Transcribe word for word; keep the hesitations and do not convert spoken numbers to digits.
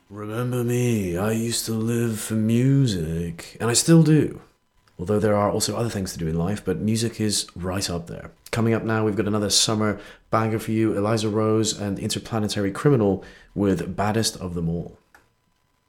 Remember me, I used to live for music, and I still do. Although there are also other things to do in life, but music is right up there. Coming up now, we've got another summer banger for you, Eliza Rose and Interplanetary Criminal with Baddest of Them All.